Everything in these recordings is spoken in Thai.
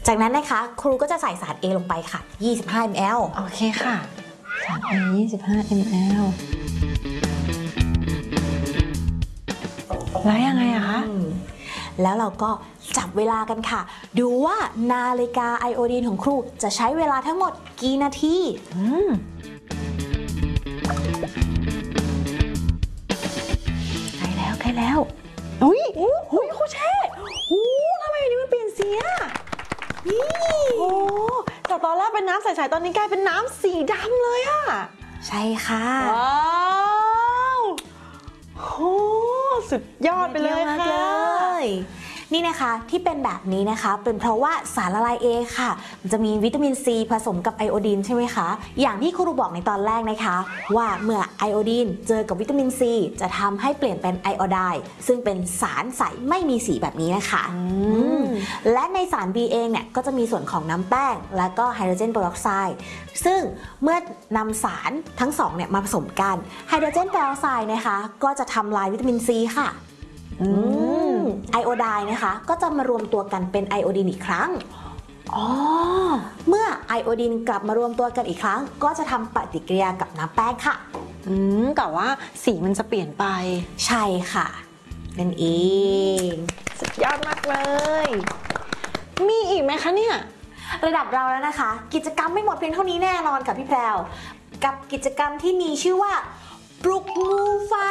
จากนั้นนะคะครูก็จะใส่สาร A ลงไปค่ะ25 ml โอเคค่ะสาร A 25 ml แล้วยังไงอะคะแล้วเราก็จับเวลากันค่ะดูว่านาฬิกาไอโอดีนของครูจะใช้เวลาทั้งหมดกี่นาทีใกล้แล้วอุ้ยครูเช่ทำไมอันนี้มันเปลี่ยนสีอะนี่จากตอนแรกเป็นน้ำใสๆตอนนี้กลายเป็นน้ำสีดำเลยอะใช่ค่ะว้าวสุดยอดไปเลยค่ะนี่นะคะที่เป็นแบบนี้นะคะเป็นเพราะว่าสารละลาย A ค่ะมันจะมีวิตามินซีผสมกับไอโอดีนใช่ไหมคะอย่างที่ครูบอกในตอนแรกนะคะว่าเมื่อไอโอดีนเจอกับวิตามินซีจะทำให้เปลี่ยนเป็นไอโอไดน์ซึ่งเป็นสารใสไม่มีสีแบบนี้นะคะและในสาร B เองเนี่ยก็จะมีส่วนของน้ำแป้งและก็ไฮโดรเจนเปอร์ออกไซด์ซึ่งเมื่อนำสารทั้งสองเนี่ยมาผสมกันไฮโดรเจนเปอร์ออกไซด์นะคะก็จะทำลายวิตามินซีค่ะไอโอไดน์นะคะก็จะมารวมตัวกันเป็นไอโอดีนอีกครั้งเมื่อไอโอดีนกลับมารวมตัวกันอีกครั้งก็จะทำปฏิกิริยากับน้ำแป้งค่ะแต่ว่าสีมันจะเปลี่ยนไปใช่ค่ะนั่นเองสุดยอดมากเลยมีอีกไหมคะเนี่ยระดับเราแล้วนะคะกิจกรรมไม่หมดเพียงเท่านี้แน่นอนค่ะพี่แพรวกับกิจกรรมที่มีชื่อว่าปลุกงูไฟ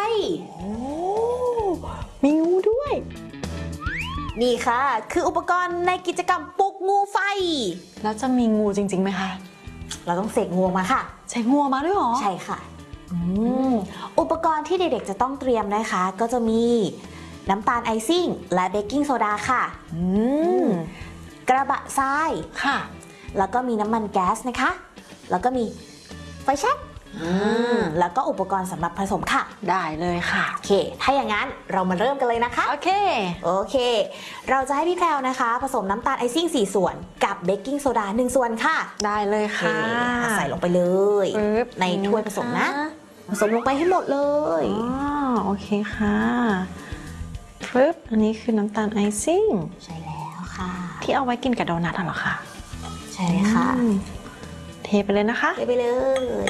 มีงูด้วยนี่ค่ะคืออุปกรณ์ในกิจกรรมปลุกงูไฟแล้วจะมีงูจริงๆไหมคะเราต้องเสกงูมาค่ะเสกงูมาด้วยหรอใช่ค่ะอุปกรณ์ที่เด็กๆจะต้องเตรียมนะคะก็จะมีน้ำตาลไอซิ่งและเบกกิ้งโซดาค่ะกระบะทรายค่ะแล้วก็มีน้ำมันแก๊สนะคะแล้วก็มีไฟแช็กแล้วก็อุปกรณ์สำหรับผสมค่ะได้เลยค่ะโอเคถ้าอย่างนั้นเรามาเริ่มกันเลยนะคะโอเคเราจะให้พี่แพรวนะคะผสมน้ำตาลไอซิ่ง4ส่วนกับเบกกิ้งโซดา1ส่วนค่ะได้เลยค่ะใส่ลงไปเลยในถ้วยผสมนะผสมลงไปให้หมดเลยโอเคค่ะปึ๊บอันนี้คือน้ำตาลไอซิ่งใช่แล้วค่ะที่เอาไว้กินกับโดนัทเหรอคะใช่เลยค่ะเทไปเลยนะคะเทไปเลย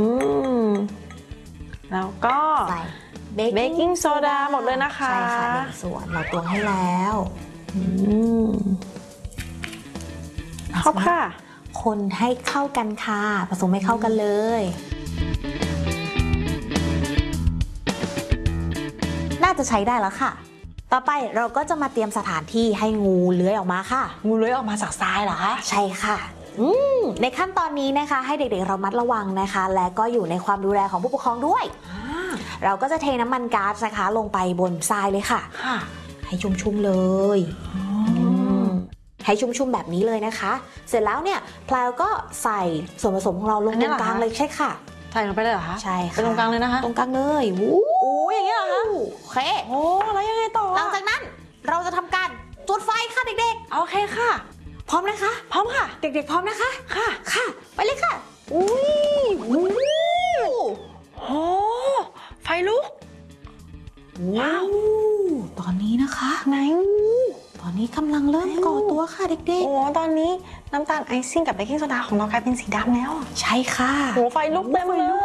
แล้วก็ใส่เบกกิ้งโซดาหมดเลยนะคะใช่ค่ะ1ส่วนเราตวงให้แล้วครบค่ะคนให้เข้ากันค่ะผสมให้เข้ากันเลยน่าจะใช้ได้แล้วค่ะต่อไปเราก็จะมาเตรียมสถานที่ให้งูเลื้อยออกมาค่ะงูเลื้อยออกมาจากทรายเหรอคะใช่ค่ะในขั้นตอนนี้นะคะให้เด็กๆระมัดระวังนะคะและก็อยู่ในความดูแลของผู้ปกครองด้วยเราก็จะเทน้ำมันก๊าซนะคะลงไปบนทรายเลยค่ะให้ชุ่มๆเลยให้ชุ่มๆแบบนี้เลยนะคะเสร็จแล้วเนี่ยพลายก็ใส่ส่วนผสมของเราลงตรงกลางเลยใช่ค่ะใส่ลงไปเลยเหรอคะใช่ค่ะไปตรงกลางเลยนะคะตรงกลางเลยอย่างนี้เหรอคะโอเคแล้วยังไงต่อหลังจากนั้นเราจะทำการจุดไฟค่ะเด็กๆโอเคค่ะพร้อมนะคะพร้อมค่ะเด็กๆพร้อมนะคะค่ะไปเลยค่ะไฟลุกว้าวตอนนี้นะคะไหนตอนนี้กำลังเริ่มก่อตัวค่ะเด็กๆตอนนี้น้ำตาลไอซิ่งกับเบกกิ้งโซดาของเรากลายเป็นสีดำแล้วใช่ค่ะไฟลุกเต็มเลย